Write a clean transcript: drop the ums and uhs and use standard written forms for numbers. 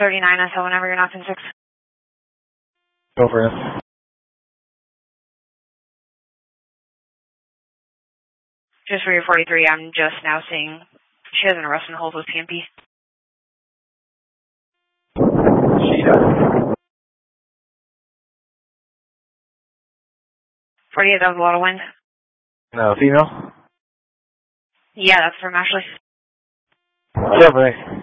39 SL whenever you're not in 6. Go for it. Just for your 43, I'm just now seeing she has an arrest and hold with PMP. She does. 48, that was a lot of wind. No, female? Yeah, that's from Ashley. What's up, Ray?